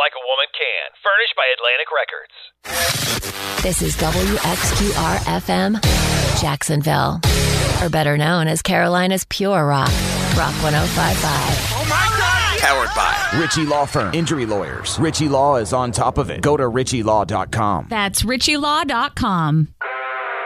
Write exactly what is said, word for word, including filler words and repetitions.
like a woman can. Furnished by Atlantic Records. This is W X Q R F M, Jacksonville. Or better known as Carolina's Pure Rock. Rock one oh five point five. Oh my God! Powered by Ritchie Law Firm. Injury lawyers. Ritchie Law is on top of it. Go to ritchie law dot com. That's ritchie law dot com.